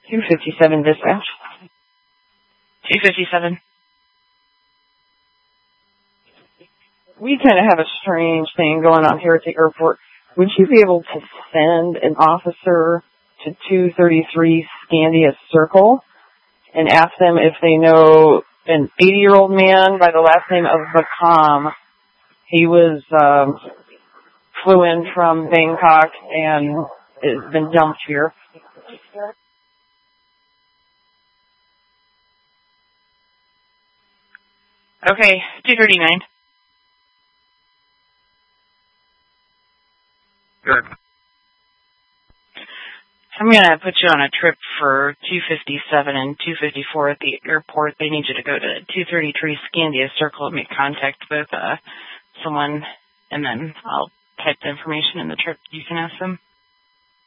257 dispatch. 257. We kind of have a strange thing going on here at the airport. Would you be able to send an officer to 233 Scandia Circle and ask them if they know an 80-year-old man by the last name of Bakam? He was flew in from Bangkok and has been dumped here. Okay, 239. Good. I'm going to put you on a trip for 257 and 254 at the airport. They need you to go to 233 Scandia Circle and make contact with someone, and then I'll type the information in the trip. You can ask them.